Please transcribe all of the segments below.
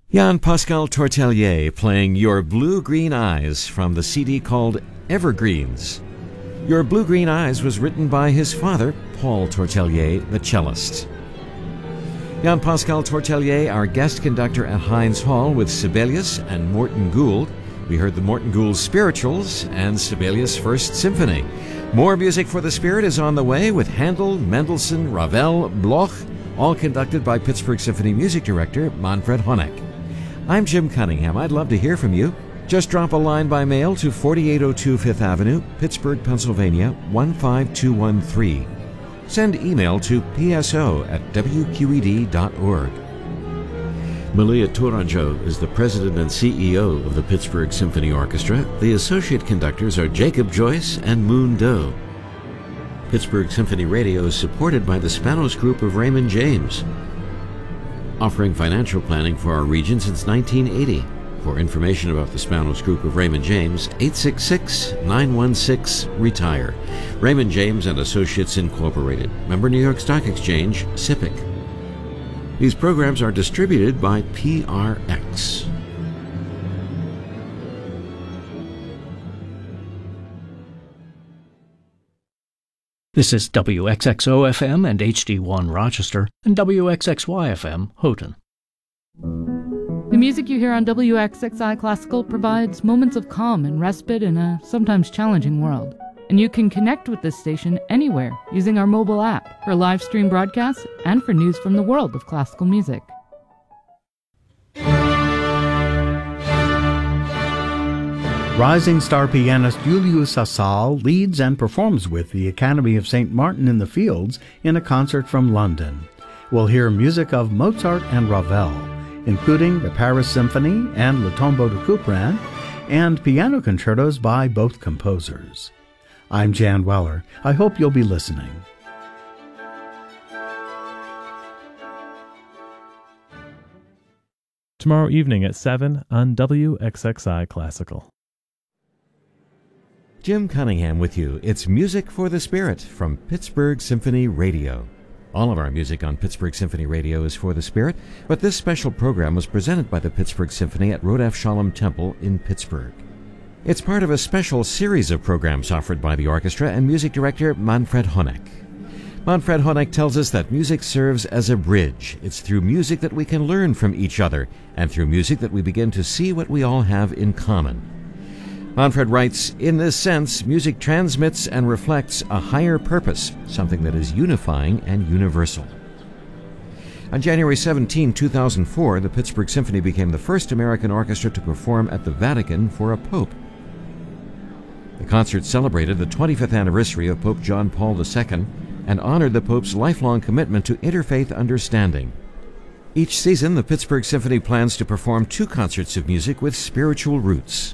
Jan Pascal Tortelier playing Your Blue-Green Eyes from the CD called Evergreens. Your Blue-Green Eyes was written by his father, Paul Tortelier, the cellist. Jan Pascal Tortelier, our guest conductor at Heinz Hall with Sibelius and Morton Gould. We heard the Morton Gould Spirituals and Sibelius' First Symphony. More music for the Spirit is on the way with Handel, Mendelssohn, Ravel, Bloch, all conducted by Pittsburgh Symphony music director Manfred Honeck. I'm Jim Cunningham. I'd love to hear from you. Just drop a line by mail to 4802 Fifth Avenue, Pittsburgh, Pennsylvania, 15213. Send email to pso@wqed.org. Malia Tourangeau is the president and CEO of the Pittsburgh Symphony Orchestra. The associate conductors are Jacob Joyce and Moon Doe. Pittsburgh Symphony Radio is supported by the Spanos Group of Raymond James, offering financial planning for our region since 1980. For information about the Spanos Group of Raymond James, 866-916-RETIRE. Raymond James and Associates Incorporated. Member New York Stock Exchange, SIPC. These programs are distributed by PRX. This is WXXO-FM and HD1 Rochester and WXXY-FM Houghton. The music you hear on WXXI Classical provides moments of calm and respite in a sometimes challenging world. And you can connect with this station anywhere using our mobile app for live stream broadcasts and for news from the world of classical music. Rising star pianist Julius Asal leads and performs with the Academy of St. Martin in the Fields in a concert from London. We'll hear music of Mozart and Ravel, including the Paris Symphony and Le Tombeau de Couperin, and piano concertos by both composers. I'm Jan Weller. I hope you'll be listening. Tomorrow evening at 7 on WXXI Classical. Jim Cunningham with you. It's Music for the Spirit from Pittsburgh Symphony Radio. All of our music on Pittsburgh Symphony Radio is for the Spirit, but this special program was presented by the Pittsburgh Symphony at Rodef Shalom Temple in Pittsburgh. It's part of a special series of programs offered by the orchestra and music director Manfred Honeck. Manfred Honeck tells us that music serves as a bridge. It's through music that we can learn from each other, and through music that we begin to see what we all have in common. Manfred writes, in this sense, music transmits and reflects a higher purpose, something that is unifying and universal. On January 17, 2004, the Pittsburgh Symphony became the first American orchestra to perform at the Vatican for a pope. The concert celebrated the 25th anniversary of Pope John Paul II and honored the Pope's lifelong commitment to interfaith understanding. Each season, the Pittsburgh Symphony plans to perform 2 concerts of music with spiritual roots.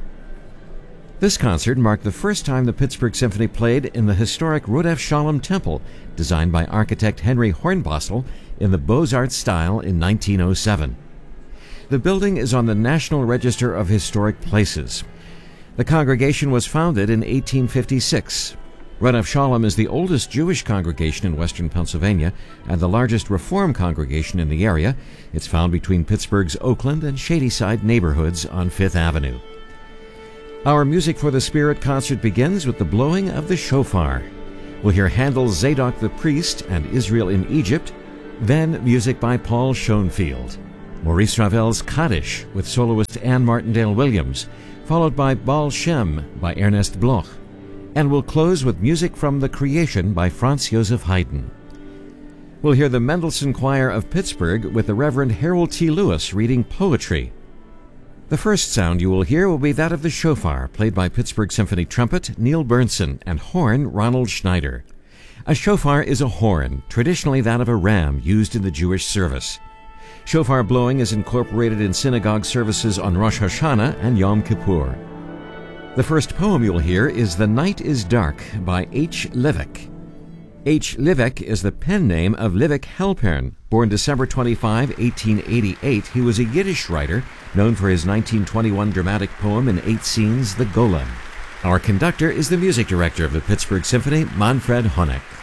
This concert marked the first time the Pittsburgh Symphony played in the historic Rodef Shalom Temple, designed by architect Henry Hornbostel in the Beaux-Arts style in 1907. The building is on the National Register of Historic Places. The congregation was founded in 1856. Rodef Shalom is the oldest Jewish congregation in western Pennsylvania and the largest Reform congregation in the area. It's found between Pittsburgh's Oakland and Shadyside neighborhoods on Fifth Avenue. Our Music for the Spirit concert begins with the blowing of the shofar. We'll hear Handel's Zadok the Priest and Israel in Egypt, then music by Paul Schoenfield. Maurice Ravel's Kaddish with soloist Anne Martindale Williams, followed by Baal Shem by Ernest Bloch. And we'll close with music from The Creation by Franz Joseph Haydn. We'll hear the Mendelssohn Choir of Pittsburgh with the Reverend Harold T. Lewis reading poetry. The first sound you will hear will be that of the shofar, played by Pittsburgh Symphony trumpet Neil Bernson and horn Ronald Schneider. A shofar is a horn, traditionally that of a ram, used in the Jewish service. Shofar blowing is incorporated in synagogue services on Rosh Hashanah and Yom Kippur. The first poem you'll hear is The Night is Dark by H. Livek. H. Livek is the pen name of Livek Halpern. Born December 25, 1888, he was a Yiddish writer known for his 1921 dramatic poem in 8 scenes, The Golem. Our conductor is the music director of the Pittsburgh Symphony, Manfred Honeck.